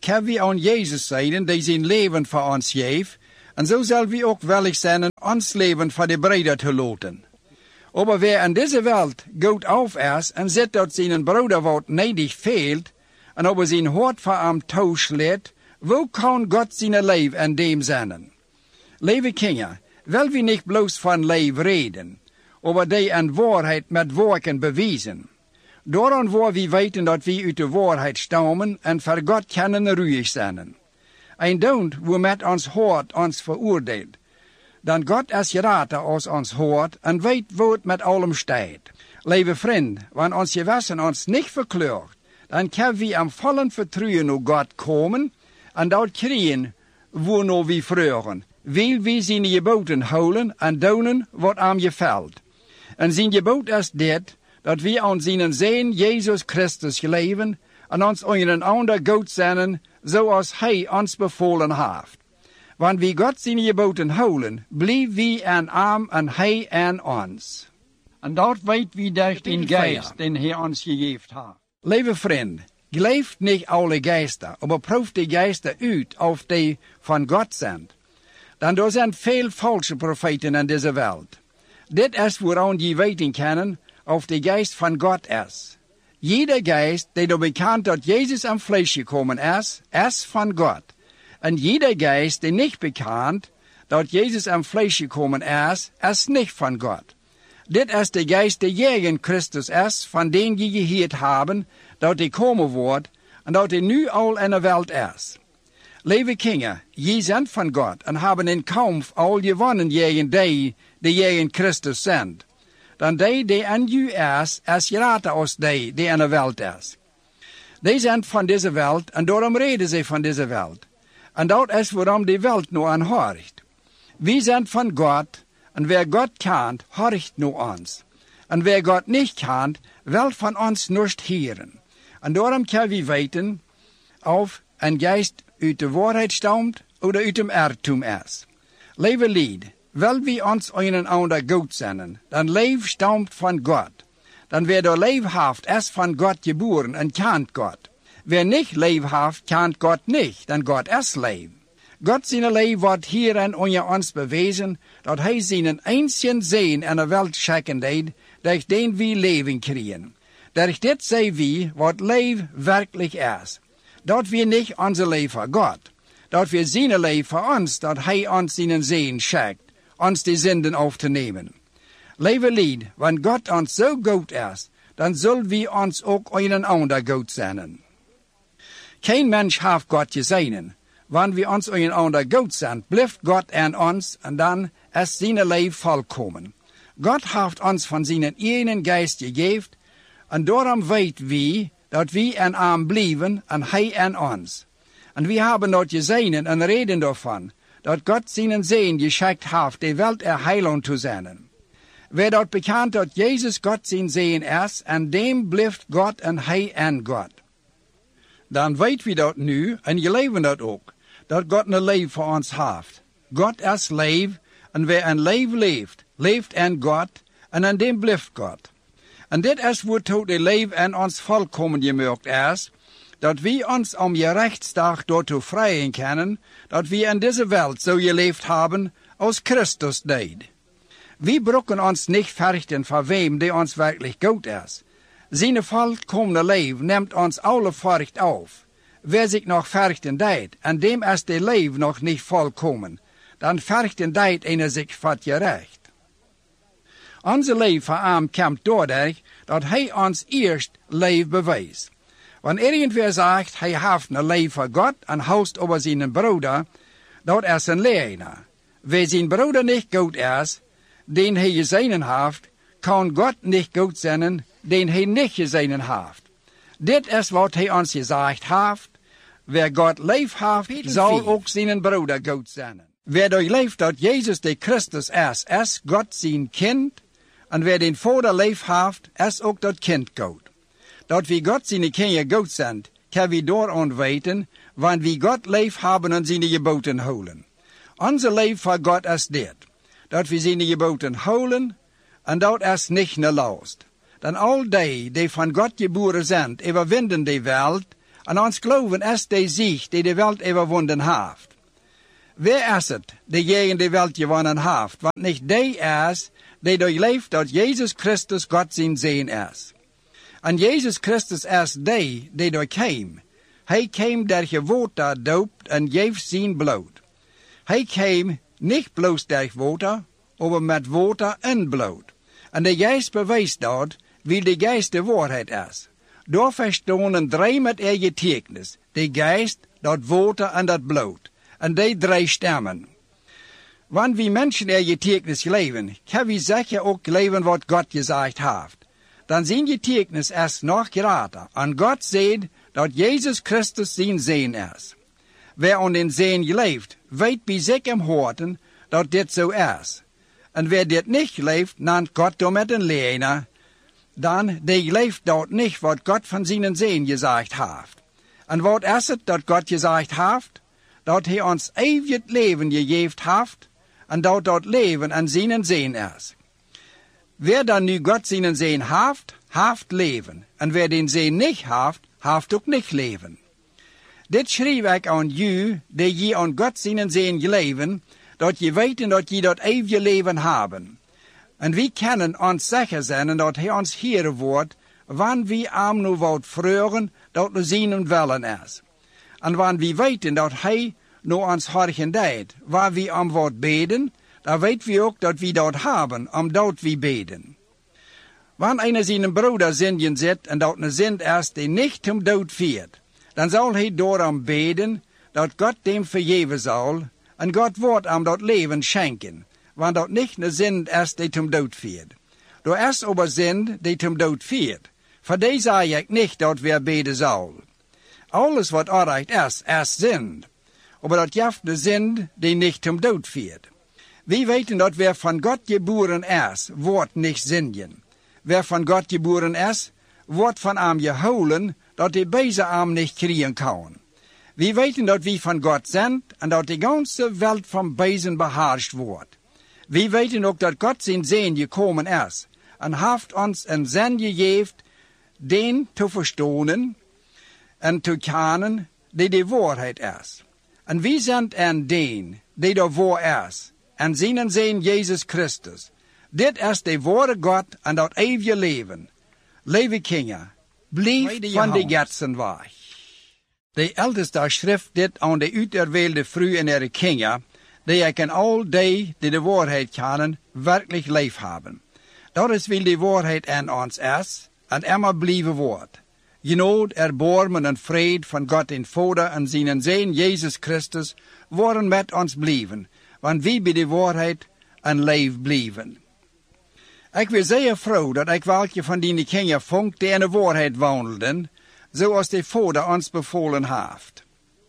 Speaker 1: kan we aan Jezus zijn, die zijn leven voor ons geeft, en zo zal we ook willig zijn ons leven voor de bruider te laten. Aber wer in deze wereld goed auf is en ziet dat zijn broeder wat neidig veelt, en over zijn hart voor hem toeslaat, wo kan God zijn leven in dem zijn? Lieve kinderen, wil we niet bloos van leven reden, aber die in waarheid met werken bewijzen. Daarom waar we weten dat we uit de waarheid stammen en voor God kunnen ruhig zijn. En don't we met ons hart ons veroordeelt. Dan God is gerater als ons hart en weet wat het met allem staat. Lieve vriend, wanneer ons gewissen ons niet verkleurt, dan kan we am vollen vertrouwen naar God komen en dat krijgen waarnaar we vragen. Wil we zijn geboden houden en doen wat hem gevalt. En zijn gebod is dit, dat we aan zijn Zoon Jezus Christus geleven en ons een ander goed zijn, zoals hij ons bevolen heeft. Want wie God zijn geboden houden, blijven we aan hem en hij aan ons. En dat weet we door den geest, den hij ons gegeven heeft. Lieve vriend, geloof niet alle geesten, maar proef de geesten uit of die van God zijn. Dan er zijn veel falsche profeten in deze wereld. Dit is waaraan je weten kunnen of de geest van God is. Jeder geest die er bekend dat Jezus aan vlees gekomen is van God. En jeder geest die niet bekend dat Jezus aan vlees gekomen is niet van God. Dit is de geest die tegen Christus is, van den je gehoord hebben, dat hij komen wordt, en dat hij nu al in de wereld is. Lieve kinderen, je zijn van God, en hebben in kampf al gewonnen tegen die tegen Christus zijn. Dan die in u is groter als die in de wereld is. Die zijn van deze wereld, en daarom reden ze van deze wereld. En dat is waarom de wereld nu aan hoort. We zijn van God, en wer God kent, hoort nu ons. En wer God niet kent, wil van ons niet horen. En daarom kan we weten of een geest uit de waarheid stamt, of uit hem ertum is. Lieve lied, wil we ons een ander goed zijn, dan leven stamt van God. Dan wer door leven heeft, is van God geboren en kent God. Wer niet leven heeft, kent God niet, dan God is leven. God zijn leven wordt hierin onder ons bewezen, dat hij zijn einzigen Zoon in de wereld schikken deed, durch den we leven krijgen. Durch dit zijn we wat leven werkelijk is. Dat we niet onze leven voor God, dat we zijn leven voor ons, dat hij ons zijn Zoon schikt, ons die zinden auf te nemen. Lieve lied, wanneer God ons zo goed is, dan zullen we ons ook een ander goed zijn. Geen mens heeft God gezien. Wanneer we ons een ander goed zijn, blijft God aan ons en dan is zijn leven volkomen. God heeft ons van zijn ene geest gegeven en daarom weten we dat we aan hem blijven en hij aan ons. En we hebben dat gezien en reden daarvan, dat God zijn Zoon geschikt heeft de wereld heiland te zijn. Wer dat bekend dat Jezus God zijn Zoon is, en dem blijft God en hij aan God. Dan weten we dat nu en geloven dat ook, dat God een leven voor ons heeft. God is leven en wer een leven leeft, leeft aan God en aan dem blijft God. En dit is waartoe de leven aan ons volkomen gemaakt is, dat we ons om je rechtsdag daartoe vrijen kunnen, dat we in deze wereld zo geleefd hebben als Christus deed. We brokken ons niet verrichten van wem die ons werkelijk goed is. Zijn volkomene leven neemt ons alle furcht auf. Wer zich nog verrichten deed, en dem is de leven nog niet volkomen, dan verrichten deed ene zich wat gerecht. Onze leven voor hem komt doordat dat hij ons eerst leven bewijst. Wanneer irgendwer zegt, hij heeft een leven voor God en houdt over zijn broeder, dat is een leugenaar. Wie zijn broeder niet goed is, den hij gezien heeft, kan God niet goed zijn, den hij niet gezien heeft. Dit is wat hij ons gezegd heeft. Wer God lief heeft, zal ook zijn broeder goed zijn. Wer doorleeft dat Jezus de Christus is God zijn kind. En wer den Vader lief heeft, is ook dat kind goed. Dat we God zijn kinderen goed zijn, kan we daaraan weten, want we God lief hebben en zijn geboden houden. Onze lief voor God is dit, dat we zijn geboden houden, en dat is niet een last. Dan al die van God geboren zijn, overwinnen de wereld, En ons geloven is de zieg die de wereld overwonnen heeft. Wer is het die gegen de wereld gewonnen heeft? Want niet die is die doorleeft dat Jezus Christus God zijn Zoon is. En Jezus Christus is die doorkwam. Hij kwam door je water doopt en geeft zijn bloed. Hij kwam niet bloos door water, maar met water en bloed. En de geest bewijst dat, wie de geest de waarheid is. Daar verstaan drie met getuigenis. De geest, dat water en dat bloed. En die drie stemmen. Want wie mensen getuigenis leven, kan wie zeker ook leven wat God gezegd heeft. Dan zijn getuigenis is nog greater. En God zegt dat Jezus Christus zijn Zoon is. Wer aan den Zoon geleeft, weet bij zich im harten dat dit zo is. En wer dit niet leeft, nandt God door met een lener, dan die leeft dat niet wat God van zijn Zoon gezegd heeft. En wat is het dat God gezegd heeft? Dat hij ons eeuwig leven gegeven heeft, en dat leven aan zijn Zoon is. Wer dan nu God zijn Zoon heeft leven. En wer den Zoon niet heeft ook niet leven. Dit schrijf ik aan u, die je aan God zijn Zoon geleven, dat je weten dat je dat eeuwige leven hebben. En wie kunnen ons zeker zijn dat hij ons heren wordt, wanneer we hem nu wat vragen, dat we zien willen is. En wanneer we weten dat hij nu ons hargen deed, waar we hem wat beden, dan weten we ook dat we dat hebben, omdat we beden. Wanneer een zijn broeder zinden zit en dat een zin is die niet hem dood viert, dan zal hij door hem beden, dat God hem vergeven zal, en God wordt hem dat leven schenken, want dat niet een zin is die hem dood viert. Er is aber zin die hem dood viert. Voor die zei ik niet dat we beden zal. Alles wat onrecht is zin. Maar dat heeft de zin die niet hem dood viert. We weten dat wer van God geboren is, wordt niet zinnen. Wer van God geboren is, wordt van hem gehouden, dat hij deze hem niet krijgen kan. We weten dat we van God zijn en dat de ganze wereld van bezen beheerst wordt. We weten ook dat God zijn Zoon gekomen is en heeft ons een zin gegeven, den te verstaan en te kennen die de waarheid is. En we zijn een den die de waar is en zijn Zoon Jezus Christus. Dit is de ware God en dat eeuwige leven. Lieve kinderen, blijf van de getsen weg. De älteste schrift dit aan de uiterwählte vrouw en ihre kinderen, die ik en al die de waarheid kennen, werkelijk lief hebben. Dat is wil de waarheid in ons is en immer blijven wordt. Genot, erbarmen en vrede van God en Vader en zijn Zoon Jezus Christus worden met ons blijven, want wie bij de waarheid en leef blijven. Ik wil zeer vroeg dat ik welke van die kinderen vond die in de waarheid wandelden, zoals de Vader ons bevolen heeft.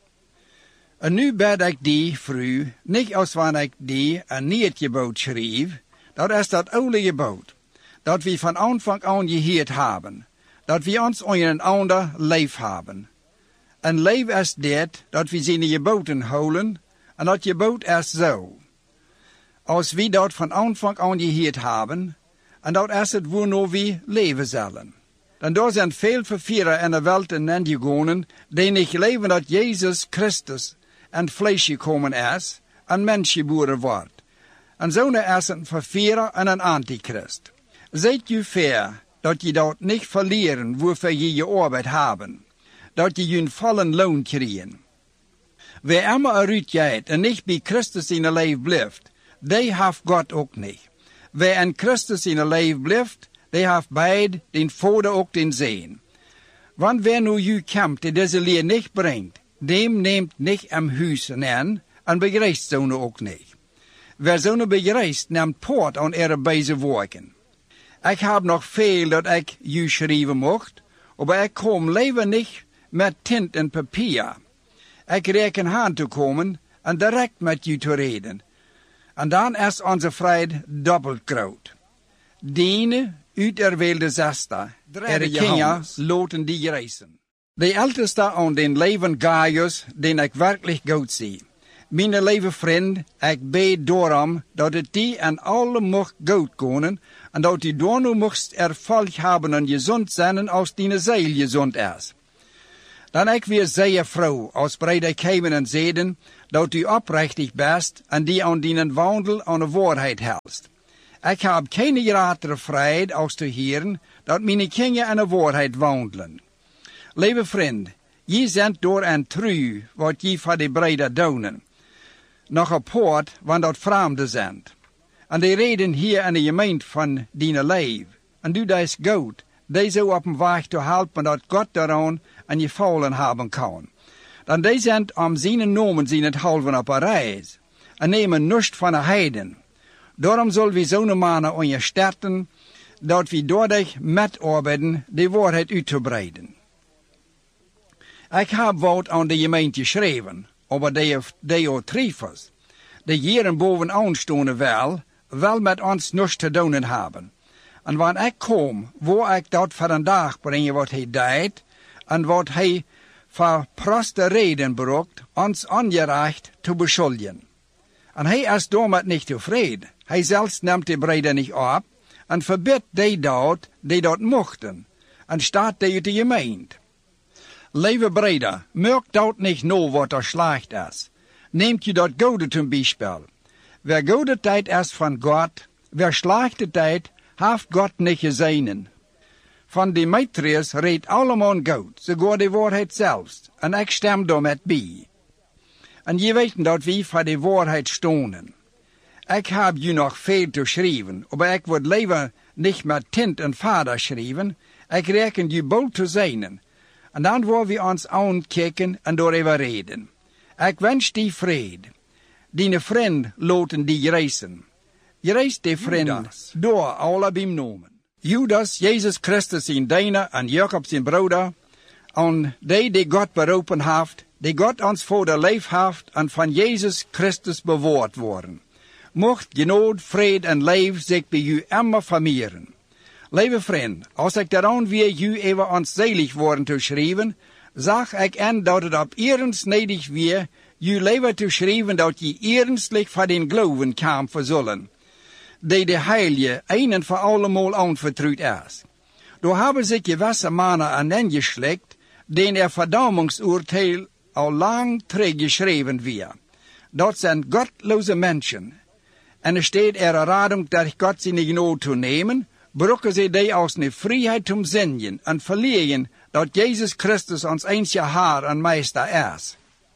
Speaker 1: En nu bid ik die vrouw, niet als wanneer ik die een nieuw gebod schreef, dat is dat oude gebod, dat we van aanvang aan gehoord hebben, dat we ons aan een ander lief hebben. En lief is dit, dat we zijn geboden houden, en dat gebod is zo. Als we dat van aanvang aan gehoord hebben, en dat is het waarna we leven zullen. Dan daar zijn veel vervierer in de wereld en gegaan, die niet leven dat Jezus Christus en vlees gekomen is, en mens geboren wordt. En zo'n is een vervierer en een antichrist. Zijt u fair, dat je dat niet verlieren, waarvoor je arbeid hebben. Dat je een vollen loon krijgen. Wie immer eruit gaat en niet bij Christus in het leven blijft, die heeft God ook niet. Wie in Christus in het leven blijft, die heeft beide den Vader ook den Zoon. Want wer nu u komt die deze leer niet brengt, dem neemt niet am huis aan en begrijpt zo'n ook niet. Wer zo'n begrijpt, neemt poort aan ihre beide werken. Ik heb nog veel dat ik u schrijven mocht, maar ik kom leven niet met tint en papier. Ik reken aan te komen en direct met u te reden. En dan is onze vrede dubbel groot. Diene uiterwählte zuster, ihre Kinder loten die reizen. De älteste aan den leven Gaius, den ik werkelijk goed zie. Mijn lieve vriend, ik bid daarom dat het die en alle mocht goed gaan, en dat die door nu mocht erfolg hebben en gezond zijn als die ziel gezond is. Dan ik weer zeer vrouw, als breide komen en zeden, dat u oprechtig best en die aan dienen wandel aan de waarheid helst. Ik heb geen grotere vrijheid als te horen dat mijn kinderen aan de waarheid wandelen. Lieve vriend, je zendt door en trouw wat je voor de breide doen. Nog een poort, want dat vreemde zendt. En die reden hier in de gemeente van dienen leven. En doe dat goed. Die zo op een weg te helpen dat God daaraan en je vallen hebben kan. Dan die zijn om zijn nomen zien het halven op een reis. En nemen nust van de heiden. Daarom zullen we zo'n mannen aan je starten, dat we doordat met arbeiden de waarheid uit te breiden. Ik heb wat aan de gemeente geschreven, over de triefers. De jaren bovenaan stonden wel met ons nust te doen hebben. En wanneer ik kom, wil ik dat voor een dag brengen wat hij deed, en wat hij voor proste reden brokt, ons ongerecht te beschuldigen. En hij is daarmee niet tevreden. Hij zelfs neemt de breden niet op, en verbiedt die dat mochten, en staat die uit de gemeente. Lieve breder, merk dat niet nou wat er slecht is. Neemt je dat goede ten bijspel. Wer goede tijd is van God, wer slechte tijd, heeft God niet gezien. Van Demetrius redt allemaal goed, sogar de waarheid zelfs, en ik stem daarmee bij. En je weet dat we voor de waarheid stonden. Ik heb je nog veel te schrijven, maar ik wil liever niet met tint en vader schrijven. Ik reken je bold te zijn. En dan willen we ons aankijken en daarover reden. Ik wens die vrede. Die vriend laten die reizen. Je reist die vriend door alle bemnomen. Judas, Jezus Christus zijn diener en Jacob zijn broeder. En die God beroepen heeft, die God ons voor de leef heeft en van Jezus Christus bewaard worden. Mocht genood, vrede en leef zich bij u immer vermeerderen. Lieve vriend, als ik daaraan weer u even ons zelig worden te schrijven, zag ik en dat het op eerens nedig weer u leven te schrijven dat je eernstig voor den geloven kan verzullen, die de heilige een en voor allemaal aanvertrouwd is. Door hebben zich gewisse mannen aan ingeslikt, die verdammingsoordeel al lang teruggeschreven weer. Dat zijn godloze mensen. En er staat er een rading dat God zijn genood te nemen, brokken ze die als een vrijheid te zingen en verliezen dat Jezus Christus ons eensje Heer en Meester is.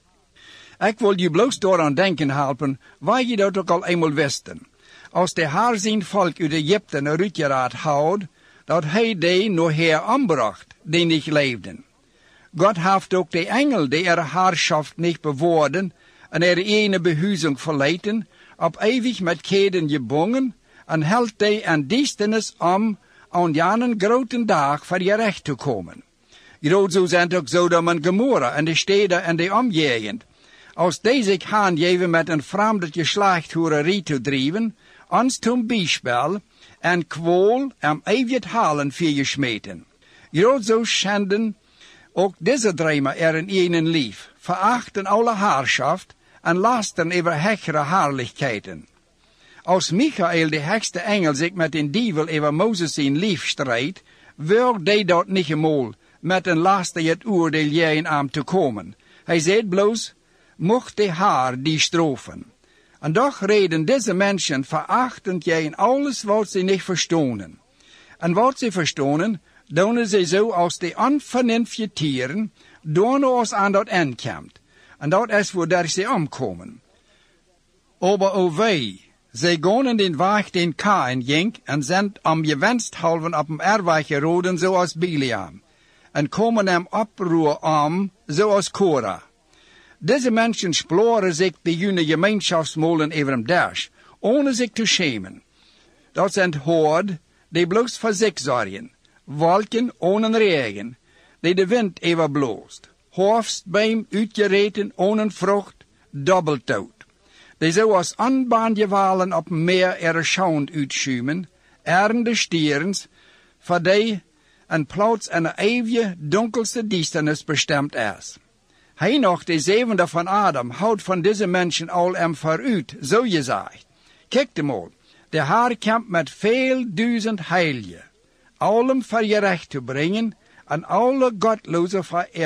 Speaker 1: Ik wil je bloos daaraan denken helpen, waar je dat ook al eenmaal wisten. Als de Heer zijn volk uit Egypte uitgeraad houdt, dat hij die nog her aanbracht, die niet leefden. God heeft ook de engel die er heerschaft niet bewoorden en er ene behuizing verleiden, op eeuwig met keden gebonden, en held die aan duisternis om aan jaren grote dag voor je recht te komen. Groot zo zijn ook Sodom en Gomorra en de steden en de omgegend. Als die zich aangeven met een vreemde geslachthoererie te drijven, ons ten bijspel en kwol en eeuwig halen voor je smeten. Groot zo schenden ook deze dreimer er in een lief, verachten alle heerschaft en lasten over hechere heerlijkheden. Als Michael, de hekste engel, zich met een dievel over Mozes zijn lief strijdt, wil die dat niet eenmaal met een laster het oordeel jij aan te komen. Hij zegt bloos, mocht de Heer die strofen. En doch reden deze mensen verachtend jij in alles wat ze niet verstonen. En wat ze verstonen, doen ze zo als de onvernünftige tieren, doen ons aan dat aankomt. En dat is waar ze omkomen. Aber o wei, zij gaan in den weg den Kain ging en zijn om gewenst halven op hem erweg geroden zoals Biliam. En komen hem oproer om zoals Korah. Deze mensen sploren zich bij hun gemeenschapsmolen over hem dash, ohne zich te schemen. Dat zijn hoord, die bloos voor zich zorgen, wolken ohne regen, die de wind even bloost, hoofdbeem uitgereten ohne vrucht, dobbeldood. Die zoals onbaangewalen op meer er schauwend uitschuimen, erende stierens, voor die een plaats en een eeuwige donkelste duisternis bestemd is. Hij nog, de zevende van Adam, houdt van deze mensen al hem vooruit, zo gezegd. Kijk mal, de Heer kampt met veel duizend heiligen, allem voor je recht te brengen, en alle godlozen voor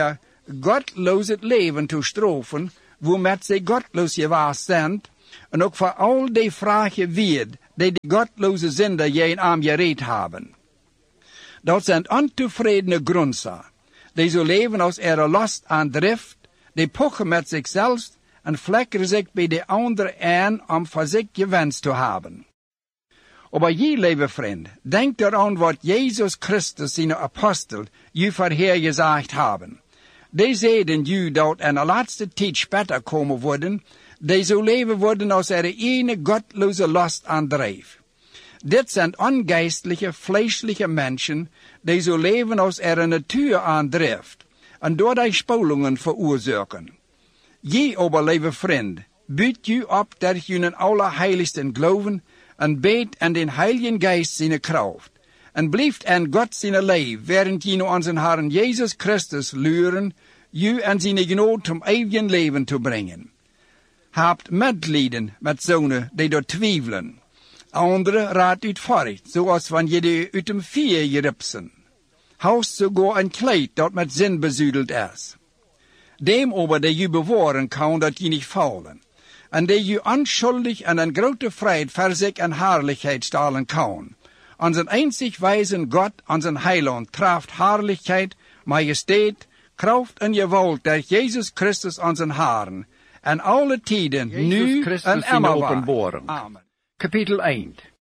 Speaker 1: godloos het leven te strofen, waarmet zij godloos gewaast zijn, en ook voor al die vragen weer, die de godloze zinder je aan gereed hebben. Dat zijn ontevredene grunzer, die zo leven als last aan drift, die pochen met zichzelf en vlekken zich bij de anderen aan om voor zich gewenst te hebben. Maar je, lieve vriend, denk eraan wat Jezus Christus zijn apostel je voorheer gezegd hebben. Die zeiden je dat in de laatste tijd später komen worden, die zo leven worden als ene godloze last aandrijft. Dit zijn ongeistelijke, vleeselijke mensen, die zo leven als natuur aandrijft, en door die spolingen veroorzaken. Je, lieve vriend, biedt je op dat je in allerheiligsten geloven, en beet en den Heiligen Geist zijn kracht, en blijft aan God zijn leven, während je aan zijn Herrn Jezus Christus luren, je en zijn genoot om eeuwig leven te brengen. Habt medelijden met zonen die door twijfelen. Anderen raad uit voort, zoals wanneer je uit een vier geripsen. Houst sogar een kleed dat met zin bezudeld is. Dem aber die je bewaren kan dat je niet faulen. En die je onschuldig en een grote vrijheid voor zich en herrlichheid stalen kan. Aan zijn einzig wijzen God, aan zijn heiland, traft herrlichheid, majesteit, kracht en gewalt der Jezus Christus aan zijn Herren, en alle tijden, nu en immer. Amen.
Speaker 2: Kapitel 1.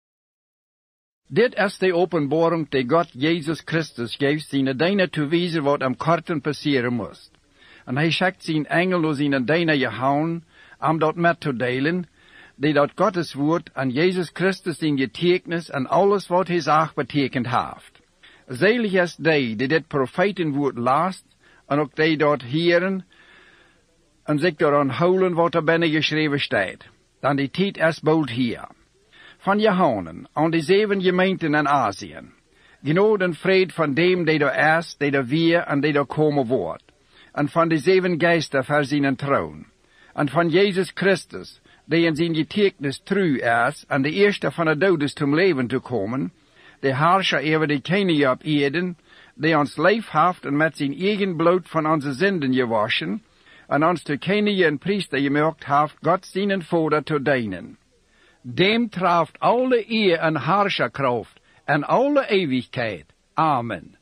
Speaker 2: Dit is de openbaring die God Jezus Christus geeft zijn diener te wijzen wat am korten passeren moest. En hij schickt zijn engel door zijn diener gehouden, om dat met te delen, die dat Gottes woord aan Jezus Christus zijn getekens en alles wat hij zegt betekend heeft. Zelig is die dit profetenwoord laast, en ook die dat heren, en zich daaraan houden wat er binnen geschreven staat. Dan die tijd is bold hier. Van Johannen aan de 7 gemeenten in Azië. Genood en vrede van dem die er is, die er weer en die er komen wordt. En van de 7 geesten voor zijn troon. En van Jezus Christus, die in zijn getekens trouw is, en de eerste van de doden om leven te komen, de heerscher over de koningen op aarde, die ons leef heeft en met zijn eigen bloed van onze zinden gewaschen, en ons de koningen en priester gemaakt heeft, God zijn Vader te dienen. Dem traft alle eer en heerscherkracht en alle eeuwigheid. Amen.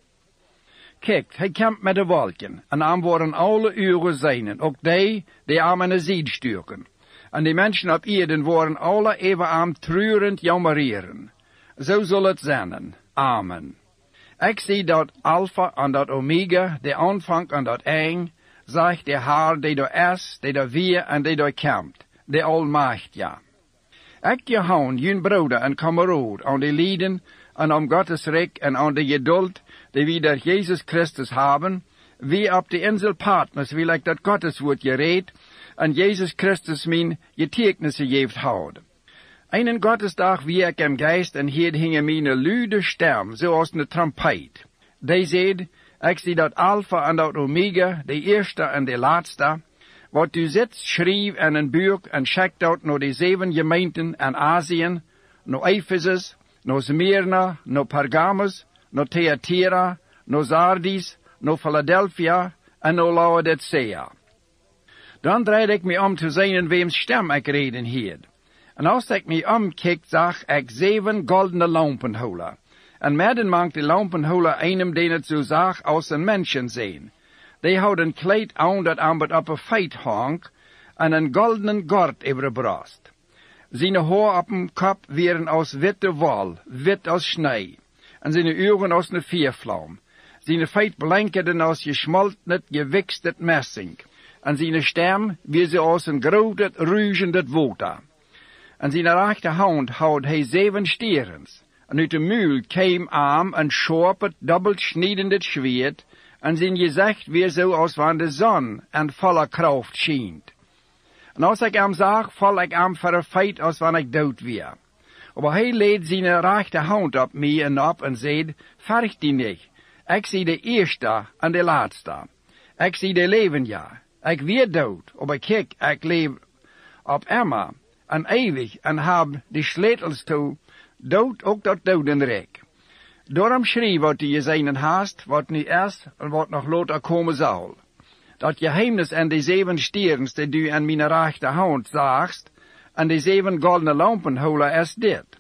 Speaker 2: Kijk, hij komt met de wolken, en aan worden alle uren zijn, ook die aan de zee sturen. En die mensen op aarde worden alle even aan treurend jammereren. Zo zal het zijn. Amen. Ik zie dat Alpha en dat Omega, de aanvang en dat eind, zegt de Heer die er is, die er weer en die er komt, de Almachtige. Ik Johan, jun broeder en kameraad, aan de lijden en om Gottes rijk en aan de geduld die we door Jezus Christus hebben, wie op de insel Patmos wil ik dat Gottes woord gereed en Jezus Christus mijn getekenissen heeft houden. Einen Gottesdag wie ik im geest en hier hingen mijn luide stem, zoals een trompet. Die zeid, ik zie dat Alpha en dat Omega, de eerste en de laatste, wat u zit, schreef en een boek en schickt uit naar de 7 gemeenten in Azië, naar Ephesus, naar Smyrna, naar Pergamos, naar Thyatira, naar Sardis, naar Philadelphia en naar Laodicea. Dan draaide ik me om te zien weems stem ik reden hier. En als ik me omkeek, zag ik 7 goldene lampenholen. En midden maakt de lampenholen einem die het zo zag als een mensen zijn. Die houden een kleed aan dat ambet op een feit hangt, en een goldenen gord over de borst. Zijn haar op een kop waren als witte wol, wit als snee, en zijn ogen als een viervlam. Zijn feit blankerden als geschmoltenet, gewikstet messing, en zijn stem wie ze als een groot ruigendet water. En zijn rechterhand houdt hij 7 stierens, en uit de muil kwam aan een scherpet, dubbelt schniedendet zwaard, en zijn gezicht weer zo als wanneer de zon en volle kracht schijnt. En als ik hem zag, val ik hem voor een feit als wanneer ik dood weer. Maar hij leed zijn rechterhand op mij en op en zei, vergt die niet. Ik zie de eerste en de laatste. Ik zie de leven ja. Ik weer dood, maar kijk, ik leef op Emma en eeuwig en heb de sleutels toe, dood ook dat dodenrijk. Daarom schreef wat je zijn haast, wat nu is en wat nog later komen zal. dat geheimnis en die 7 sterens die du aan mijn rechte hand zaagst, en die 7 goldene lampen holen als dit.